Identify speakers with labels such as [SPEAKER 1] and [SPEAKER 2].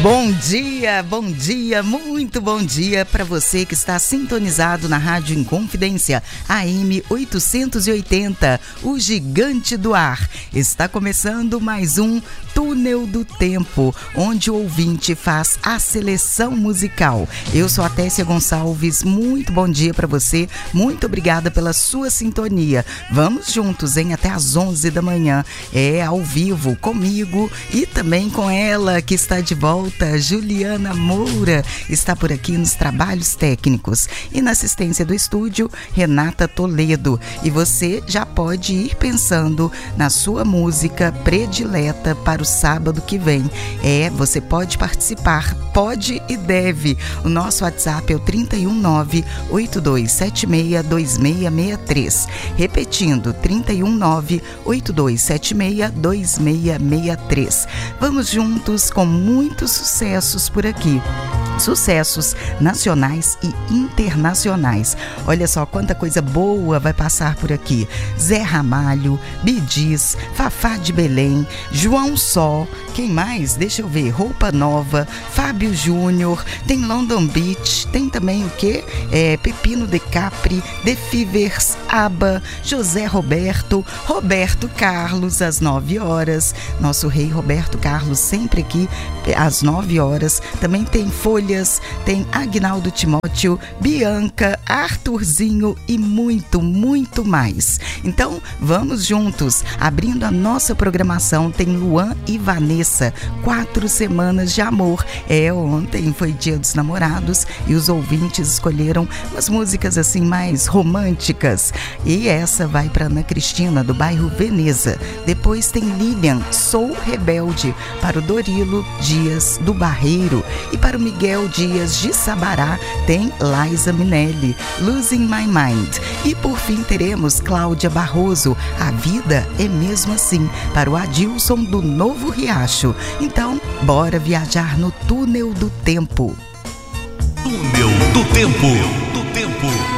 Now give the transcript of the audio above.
[SPEAKER 1] Bom dia, muito bom dia para você que está sintonizado na Rádio Inconfidência, AM 880, o gigante do ar. Está começando mais um Túnel do Tempo, onde o ouvinte faz a seleção musical. Eu sou a Tessia Gonçalves, muito bom dia para você, muito obrigada pela sua sintonia. Vamos juntos, hein, até às 11 da manhã, ao vivo, comigo e também com ela que está de volta, Juliana Moura, está por aqui nos trabalhos técnicos e na assistência do estúdio, Renata Toledo. E você já pode ir pensando na sua música predileta para o sábado que vem. Você pode participar, pode e deve. O nosso WhatsApp é o 319-8276-2663. Repetindo, 319-8276-2663. Vamos juntos com muitos sucessos por aqui. Sucessos nacionais e internacionais. Olha só quanta coisa boa vai passar por aqui. Zé Ramalho, Bee Gees, Fafá de Belém, João Só, quem mais? Deixa eu ver, Roupa Nova, Fábio Júnior, tem London Beach, tem também o quê? Pepino de Capri, The Fevers, ABBA, José Roberto, Roberto Carlos às 9 horas, nosso rei Roberto Carlos sempre aqui às 9 horas, também tem Folhas, tem Agnaldo Timóteo, Bianca, Arthurzinho e muito, muito mais. Então, vamos juntos, abrindo a nossa programação, tem Luan e Vanessa, 4 semanas de amor. Ontem foi Dia dos Namorados e os ouvintes escolheram umas músicas assim mais românticas. E essa vai para Ana Cristina, do bairro Veneza. Depois tem Lilian, Sou Rebelde, para o Dorilo Dias, do Barreiro. E para o Miguel Dias de Sabará, tem Liza Minelli, Losing My Mind. E por fim teremos Cláudia Barroso, A Vida é Mesmo Assim, para o Adilson do Novo Riacho. Então, bora viajar no Túnel do Tempo.
[SPEAKER 2] Túnel do Tempo.